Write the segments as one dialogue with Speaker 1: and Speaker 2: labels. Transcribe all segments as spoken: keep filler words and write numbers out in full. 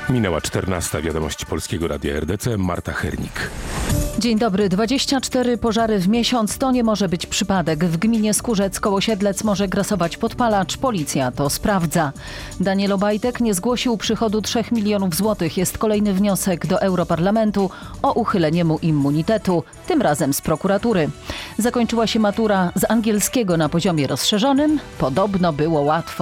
Speaker 1: Minęła czternasta. Wiadomości Polskiego Radia R D C. Marta Hernik.
Speaker 2: Dzień dobry. dwadzieścia cztery pożary w miesiąc to nie może być przypadek. W gminie Skórzec koło Siedlec może grasować podpalacz. Policja to sprawdza. Daniel Obajtek nie zgłosił przychodu trzech milionów złotych. Jest kolejny wniosek do Europarlamentu o uchylenie mu immunitetu. Tym razem z prokuratury. Zakończyła się matura z angielskiego na poziomie rozszerzonym. Podobno było łatwo.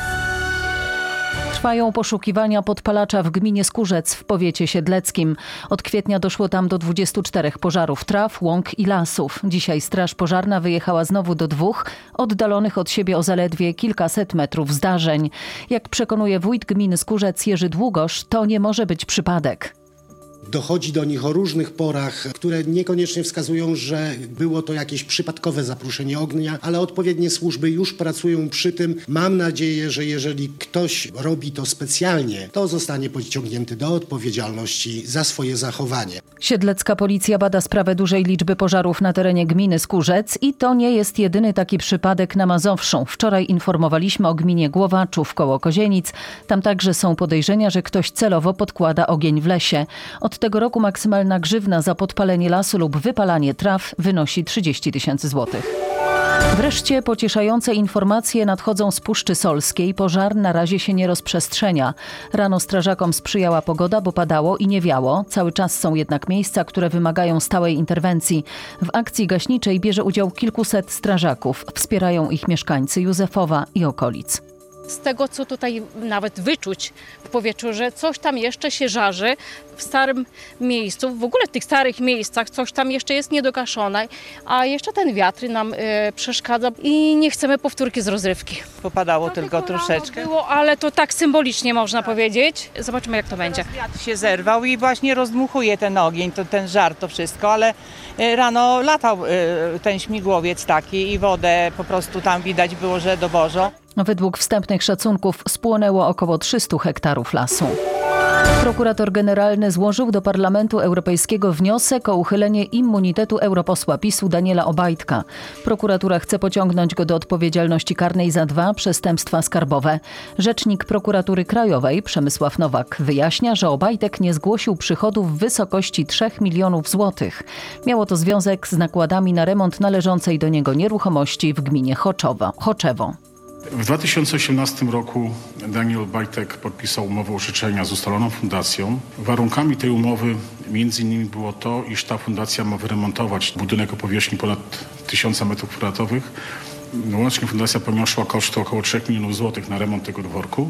Speaker 2: Trwają poszukiwania podpalacza w gminie Skórzec w powiecie siedleckim. Od kwietnia doszło tam do dwudziestu czterech pożarów traw, łąk i lasów. Dzisiaj straż pożarna wyjechała znowu do dwóch, oddalonych od siebie o zaledwie kilkaset metrów zdarzeń. Jak przekonuje wójt gminy Skórzec Jerzy Długosz, to nie może być przypadek.
Speaker 3: Dochodzi do nich o różnych porach, które niekoniecznie wskazują, że było to jakieś przypadkowe zaprószenie ognia, ale odpowiednie służby już pracują przy tym. Mam nadzieję, że jeżeli ktoś robi to specjalnie, to zostanie pociągnięty do odpowiedzialności za swoje zachowanie.
Speaker 2: Siedlecka policja bada sprawę dużej liczby pożarów na terenie gminy Skórzec i to nie jest jedyny taki przypadek na Mazowszu. Wczoraj informowaliśmy o gminie Głowaczów koło Kozienic. Tam także są podejrzenia, że ktoś celowo podkłada ogień w lesie. Od tego roku maksymalna grzywna za podpalenie lasu lub wypalanie traw wynosi trzydzieści tysięcy złotych. Wreszcie pocieszające informacje nadchodzą z Puszczy Solskiej. Pożar na razie się nie rozprzestrzenia. Rano strażakom sprzyjała pogoda, bo padało i nie wiało. Cały czas są jednak miejsca, które wymagają stałej interwencji. W akcji gaśniczej bierze udział kilkuset strażaków. Wspierają ich mieszkańcy Józefowa i okolic.
Speaker 4: Z tego, co tutaj nawet wyczuć w powietrzu, że coś tam jeszcze się żarzy w starym miejscu, w ogóle w tych starych miejscach coś tam jeszcze jest niedogaszone, a jeszcze ten wiatr nam y, przeszkadza i nie chcemy powtórki z rozrywki.
Speaker 5: Popadało
Speaker 4: to
Speaker 5: tylko, tylko troszeczkę.
Speaker 4: Było, ale to tak symbolicznie można powiedzieć. Zobaczymy, jak to będzie.
Speaker 5: Wiatr się zerwał i właśnie rozdmuchuje ten ogień, to, ten żar, to wszystko, ale rano latał y, ten śmigłowiec taki i wodę po prostu tam widać było, że dowożą.
Speaker 2: Według wstępnych szacunków spłonęło około trzysta hektarów lasu. Prokurator generalny złożył do Parlamentu Europejskiego wniosek o uchylenie immunitetu europosła PiSu Daniela Obajtka. Prokuratura chce pociągnąć go do odpowiedzialności karnej za dwa przestępstwa skarbowe. Rzecznik Prokuratury Krajowej Przemysław Nowak wyjaśnia, że Obajtek nie zgłosił przychodów w wysokości trzech milionów złotych. Miało to związek z nakładami na remont należącej do niego nieruchomości w gminie Choczowo. Choczewo.
Speaker 6: W dwa tysiące osiemnastym roku Daniel Obajtek podpisał umowę użyczenia z ustaloną fundacją. Warunkami tej umowy między innymi było to, iż ta fundacja ma wyremontować budynek o powierzchni ponad tysiąc metrów kwadratowych. Łącznie fundacja poniosła koszty około trzech milionów złotych na remont tego dworku.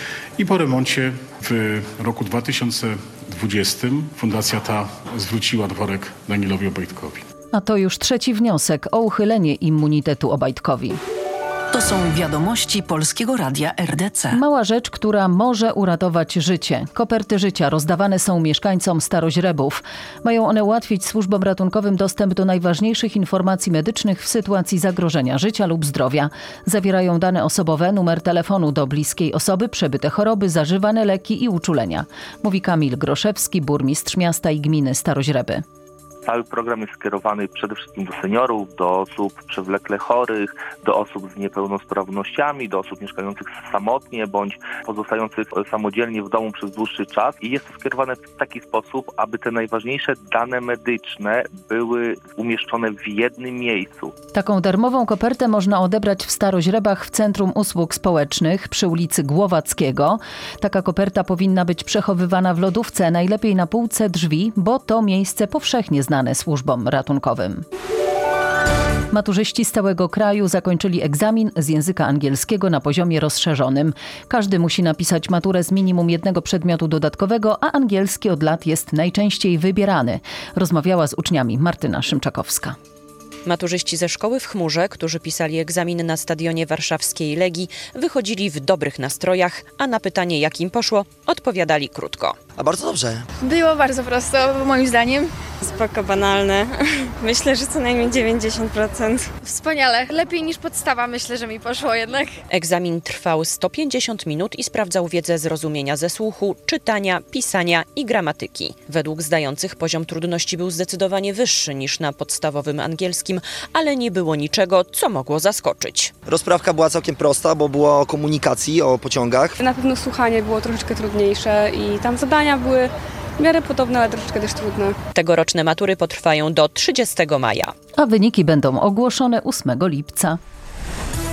Speaker 6: I po remoncie w roku dwa tysiące dwudziestym fundacja ta zwróciła dworek Danielowi Obajtkowi.
Speaker 2: A to już trzeci wniosek o uchylenie immunitetu Obajtkowi.
Speaker 7: To są wiadomości Polskiego Radia R D C.
Speaker 2: Mała rzecz, która może uratować życie. Koperty życia rozdawane są mieszkańcom Staroźrebów. Mają one ułatwić służbom ratunkowym dostęp do najważniejszych informacji medycznych w sytuacji zagrożenia życia lub zdrowia. Zawierają dane osobowe, numer telefonu do bliskiej osoby, przebyte choroby, zażywane leki i uczulenia. Mówi Kamil Groszewski, burmistrz miasta i gminy Staroźreby.
Speaker 8: Cały program jest skierowany przede wszystkim do seniorów, do osób przewlekle chorych, do osób z niepełnosprawnościami, do osób mieszkających samotnie bądź pozostających samodzielnie w domu przez dłuższy czas. I jest to skierowane w taki sposób, aby te najważniejsze dane medyczne były umieszczone w jednym miejscu.
Speaker 2: Taką darmową kopertę można odebrać w Staroźrebach w Centrum Usług Społecznych przy ulicy Głowackiego. Taka koperta powinna być przechowywana w lodówce, najlepiej na półce drzwi, bo to miejsce powszechnie znane służbom ratunkowym. Maturzyści z całego kraju zakończyli egzamin z języka angielskiego na poziomie rozszerzonym. Każdy musi napisać maturę z minimum jednego przedmiotu dodatkowego, a angielski od lat jest najczęściej wybierany. Rozmawiała z uczniami Martyna Szymczakowska.
Speaker 9: Maturzyści ze szkoły w Chmurze, którzy pisali egzamin na stadionie warszawskiej Legii, wychodzili w dobrych nastrojach, a na pytanie, jak im poszło, odpowiadali krótko.
Speaker 10: A bardzo dobrze.
Speaker 11: Było bardzo prosto, moim zdaniem.
Speaker 10: Spoko, banalne. Myślę, że co najmniej dziewięćdziesiąt procent.
Speaker 11: Wspaniale. Lepiej niż podstawa, myślę, że mi poszło jednak.
Speaker 9: Egzamin trwał sto pięćdziesiąt minut i sprawdzał wiedzę z rozumienia ze słuchu, czytania, pisania i gramatyki. Według zdających poziom trudności był zdecydowanie wyższy niż na podstawowym angielskim, ale nie było niczego, co mogło zaskoczyć.
Speaker 12: Rozprawka była całkiem prosta, bo było o komunikacji, o pociągach.
Speaker 13: Na pewno słuchanie było troszeczkę trudniejsze i tam zadania były w miarę podobne, ale troszeczkę też trudne.
Speaker 9: Tegoroczne matury potrwają do trzydziestego maja.
Speaker 2: A wyniki będą ogłoszone ósmego lipca.